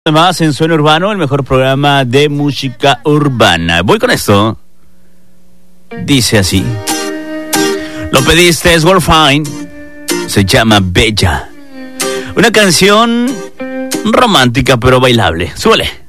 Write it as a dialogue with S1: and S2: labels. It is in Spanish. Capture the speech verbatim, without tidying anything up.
S1: Además, en Suena Urbano, el mejor programa de música urbana. Voy con esto. Dice así. Lo pediste, es Wolfine. Se llama Bella. Una canción romántica pero bailable. Súbele.